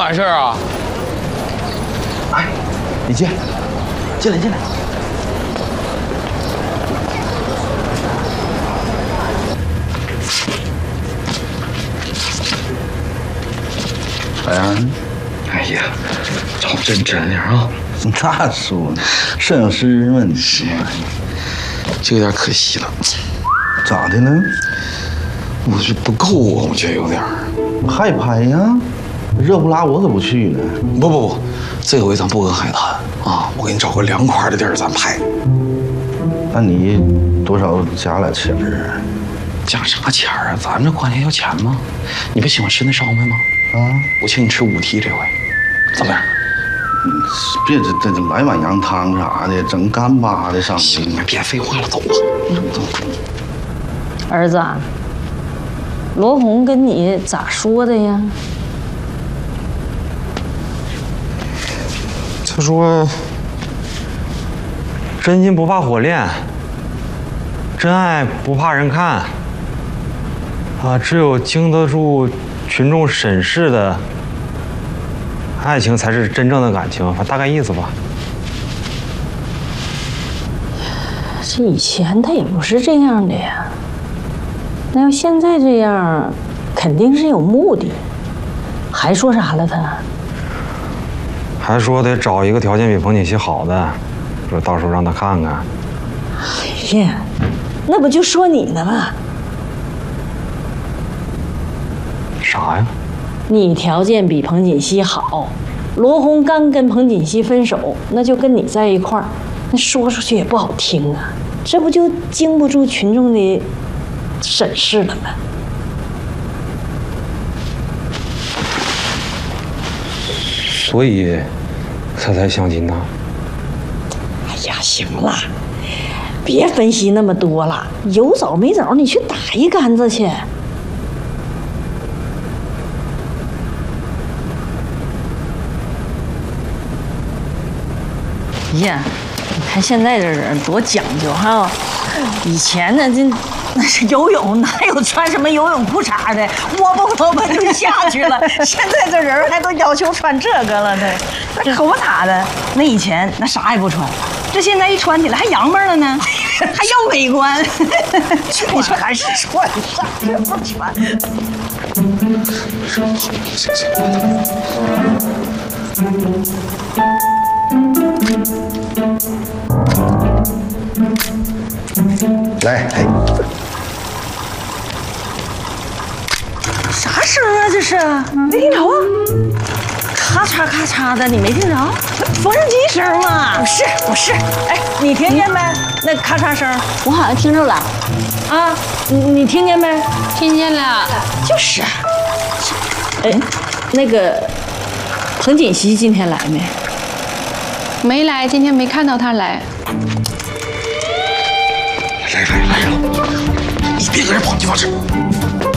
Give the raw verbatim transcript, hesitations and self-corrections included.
完事儿啊？ 哎，李健，进来进来。咋样？ 哎呀，照真真点啊！ 那说呢，摄影师嘛，是， 这有点可惜了。 咋的了？ 我觉得不够啊，我觉得有点。 害拍呀？热不拉我可不去了。 不不不，这回咱不搁海滩啊，我给你找个凉快的地儿咱拍。 那你多少加俩钱儿啊？ 加啥钱儿啊？咱这关键要钱吗？你不喜欢吃那烧麦吗？ 啊， 我请你吃五屉这回，怎么样？ 别这这这来碗羊汤啥的，整干巴的上。 行了，别废话了，走吧。走走。 儿子，罗红跟你咋说的呀？ 他说：“真金不怕火炼，真爱不怕人看。啊，只有经得住群众审视的爱情才是真正的感情。”大概意思吧。 这以前他也不是这样的呀。那要现在这样，肯定是有目的。还说啥了他？ 还说得找一个条件比彭锦熙好的，说到时候让他看看。 哎呀，那不就说你呢吗？ 啥呀？ 你条件比彭锦熙好，罗红刚跟彭锦熙分手，那就跟你在一块儿，那说出去也不好听啊，这不就经不住群众的审视了吗？ 所以，他才相亲呢。 哎呀，行了，别分析那么多了，有枣没枣，你去打一杆子去。呀，你看现在这人多讲究哈！以前呢，这那是游泳，哪有穿什么游泳裤衩的，窝吧窝吧就下去了。现在这人还都要求穿这个了呢，那可不咋的。那以前那啥也不穿，这现在一穿起来还洋巴了呢，还要美观。你说还是穿啥也不穿。 行行。 来，哎， 啥声啊？这是没听着啊？咔嚓咔嚓的，你没听着？缝纫机声嘛？不是不是，哎，你听见没？那咔嚓声， 我好像听着了。 啊，你你听见没？ 听见了。 就是。哎，那个彭锦熙今天来没？ 没来，今天没看到他来。 来来来了，你别搁这跑，你往这。